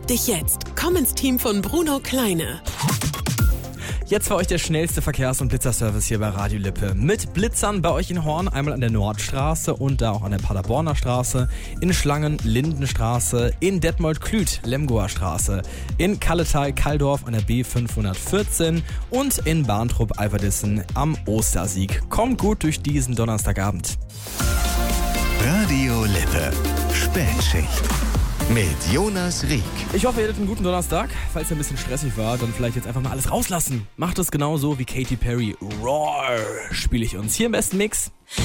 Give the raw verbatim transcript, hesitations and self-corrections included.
Bewirb dich jetzt. Komm ins Team von Bruno Kleine. Jetzt für euch der schnellste Verkehrs- und Blitzerservice hier bei Radio Lippe. Mit Blitzern bei euch in Horn, einmal an der Nordstraße und da auch an der Paderborner Straße, in Schlangen, Lindenstraße, in Detmold-Klüt, Lemgoer Straße, in Kalletal, Kalldorf an der B fünfhundertvierzehn und in Bahntrupp-Alverdissen am Ostersieg. Kommt gut durch diesen Donnerstagabend. Radio Lippe. Spätschicht. Mit Jonas Rieck. Ich hoffe, ihr hattet einen guten Donnerstag. Falls er ein bisschen stressig war, dann vielleicht jetzt einfach mal alles rauslassen. Macht es genauso wie Katy Perry. Roar spiele ich uns hier im besten Mix.